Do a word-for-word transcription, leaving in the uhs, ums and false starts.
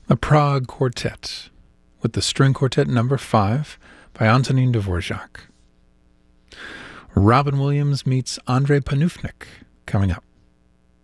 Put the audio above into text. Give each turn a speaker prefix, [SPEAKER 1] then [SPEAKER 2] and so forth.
[SPEAKER 1] A Prague Quartet with the String Quartet number five by Antonin Dvorak. Robin Williams meets Andrei Panufnik coming up.